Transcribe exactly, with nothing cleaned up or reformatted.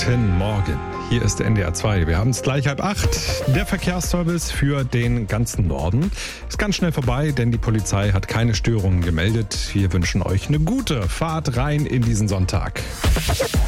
Guten Morgen. Hier ist der N D R zwei. Wir haben es gleich halb acht. Der Verkehrsservice für den ganzen Norden ist ganz schnell vorbei, denn die Polizei hat keine Störungen gemeldet. Wir wünschen euch eine gute Fahrt rein in diesen Sonntag.